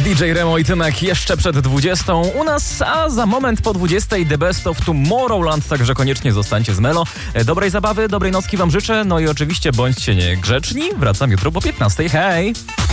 DJ Remo i Tymek jeszcze przed 20 u nas, a za moment po 20 The Best of Tomorrowland, także koniecznie zostańcie z Melo. Dobrej zabawy, dobrej nocki wam życzę, no i oczywiście bądźcie niegrzeczni. Wracam jutro po 15. Hej!